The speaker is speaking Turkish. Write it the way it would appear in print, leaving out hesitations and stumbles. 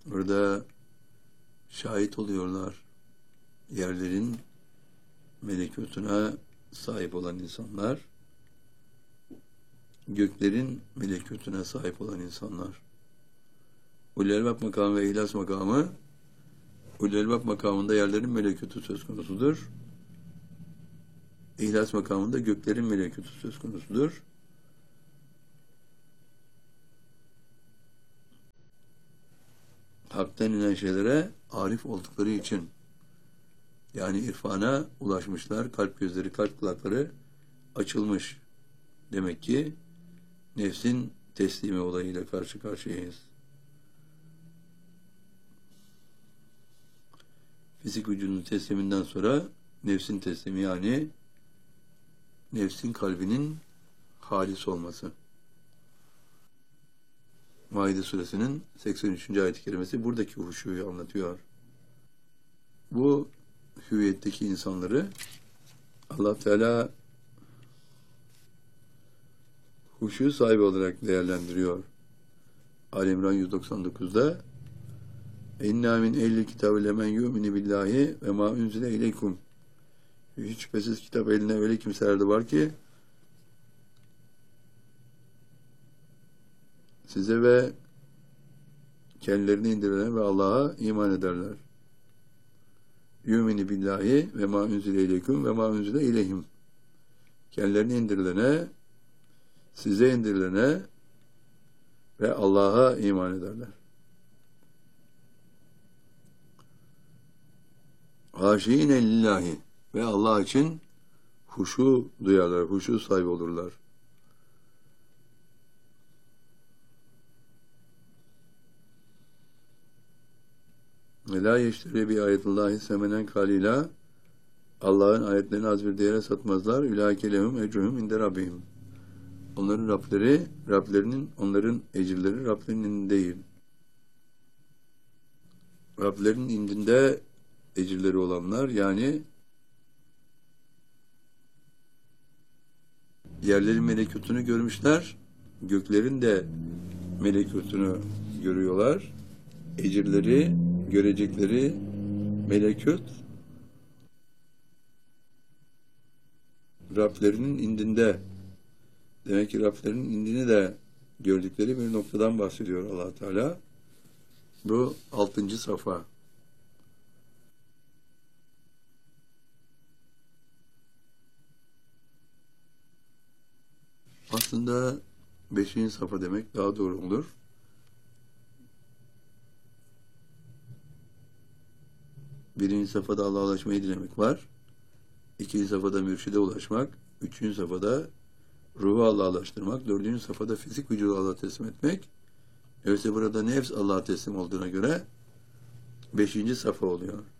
Burada şahit oluyorlar. Yerlerin melekutuna sahip olan insanlar, göklerin melekutuna sahip olan insanlar. Ulul Elbab makamı ve İhlas makamı, Ulul Elbab makamında yerlerin melekutu söz konusudur. İhlas makamında göklerin melekutu söz konusudur. Hak'tan inen şeylere arif oldukları için, yani irfana ulaşmışlar, kalp gözleri, kalp kulakları açılmış. Demek ki nefsin teslimi olayıyla karşı karşıyayız. Fizik vücudunun tesliminden sonra nefsin teslimi, yani nefsin kalbinin halis olması. Maide suresinin 83. ayet-i kerimesi buradaki huşuyu anlatıyor. Bu hüviyetteki insanları Allah Teala huşu sahibi olarak değerlendiriyor. Ali İmran 199'da İnna min ehli kitabı lemen yu'minu billahi ve ma unzile ileykum. Hiç şüphesiz kitap eline öyle kimseler de var ki size ve kendilerini indirilen ve Allah'a iman ederler. Yu'minu billahi ve ma unzile ileykum ve ma unzile ileyhim. Kendilerini indirilene, size indirilene ve Allah'a iman ederler. Haşîne lillahi, ve Allah için huşu duyarlar, huşu sahibi olurlar. La yeştere bi ayetullahi semenen kalila, Allah'ın ayetlerini az bir değere satmazlar. Ülâke lehum ecruhum inde rabbihim. Onların Rableri, Rablerinin, onların ecirleri Rablerinin değil. Rablerinin indinde ecirleri olanlar, yani yerlerin melekutunu görmüşler, göklerin de melekutunu görüyorlar. Ecirleri, görecekleri melekut Rablerinin indinde. Demek ki Rablerinin indini de gördükleri bir noktadan bahsediyor Allah Teala. Bu 6. safa. Aslında 5. safa demek daha doğru olur. 1. safhada Allah'a ulaşmayı dilemek var. 2. safhada mürşide ulaşmak. 3. safhada ruhu Allah'a ulaştırmak. 4. safhada fizik vücudu Allah'a teslim etmek. Öyleyse burada nefs Allah'a teslim olduğuna göre 5. safa oluyor.